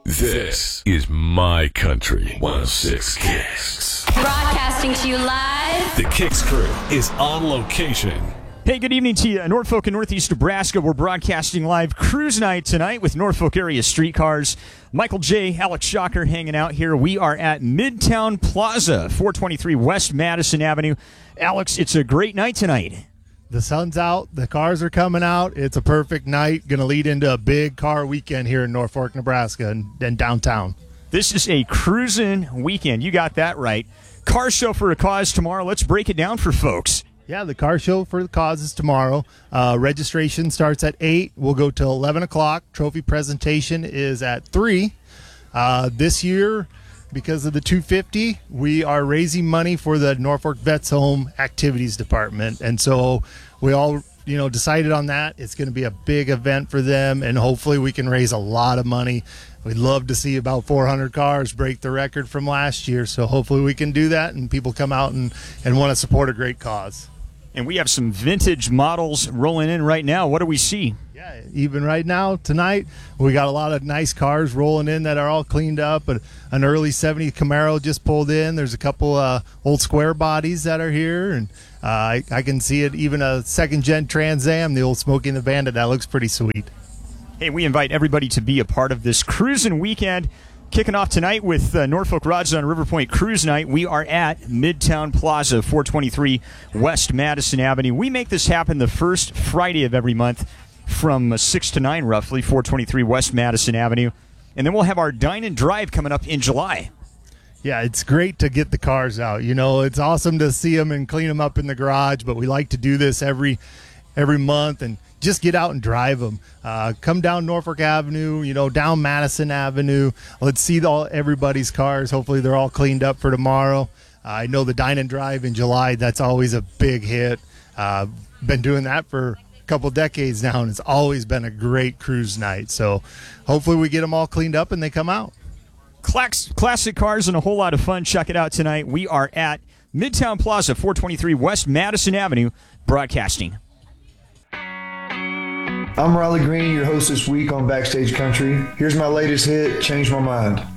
This is My Country 106 Kicks. Broadcasting to you live. The Kicks crew is on location. Hey, good evening to you, Norfolk and Northeast Nebraska. We're broadcasting live cruise night tonight with Norfolk area streetcars. Michael J., Alex Shocker hanging out here. We are at Midtown Plaza, 423 West Madison Avenue. Alex, it's a great night tonight. The sun's out. The cars are coming out. It's a perfect night. Going to lead into a big car weekend here in Norfolk, Nebraska and downtown. This is a cruising weekend. You got that right. Car show for a cause tomorrow. Let's break it down for folks. Yeah, the car show for the cause is tomorrow. Registration starts at 8. We'll go till 11 o'clock. Trophy presentation is at 3. This year, because of the 250, we are raising money for the Norfolk Vets Home Activities Department. And so we all, decided on that. It's going to be a big event for them, and hopefully we can raise a lot of money. We'd love to see about 400 cars break the record from last year. So hopefully we can do that, and people come out and want to support a great cause. And we have some vintage models rolling in right now. What do we see? Yeah, even right now, tonight, we got a lot of nice cars rolling in that are all cleaned up. An early 70 Camaro just pulled in. There's a couple old square bodies that are here. And I can see it, even a second-gen Trans Am, the old Smokey and the Bandit. That looks pretty sweet. Hey, we invite everybody to be a part of this cruising weekend. Kicking off tonight with Norfolk Rods on River Point Cruise Night. We are at Midtown Plaza, 423 West Madison Avenue. We make this happen the first Friday of every month from 6 to 9 roughly, 423 West Madison Avenue. And then we'll have our Dine and Drive coming up in July. Yeah, it's great to get the cars out. It's awesome to see them and clean them up in the garage, but we like to do this every month and just get out and drive them. Come down Norfolk Avenue, down Madison Avenue. Let's see everybody's cars. Hopefully they're all cleaned up for tomorrow. I know the Dine and Drive in July, that's always a big hit. Been doing that for a couple decades now, and it's always been a great cruise night. So hopefully we get them all cleaned up and they come out. Classic cars and a whole lot of fun. Check it out tonight. We are at Midtown Plaza, 423 West Madison Avenue, broadcasting. I'm Riley Green, your host this week on Backstage Country. Here's my latest hit, Change My Mind.